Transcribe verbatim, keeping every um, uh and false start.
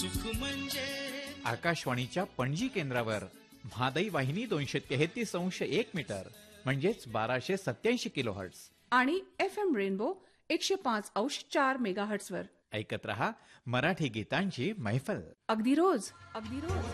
सुख म्हणजे आकाशवाणीच्या पणजी केंद्रावर म्हादई वाहिनी दोनशे तेहतीस अंश एक मीटर म्हणजेच बाराशे सत्याऐंशी किलो हर्ट्स आणि एफ एम रेनबो एकशे पाच अंश चार मेगा हर्ट्स वर ऐकत रहा मराठी गीतांची मैफल. अगदी रोज अगदी रोज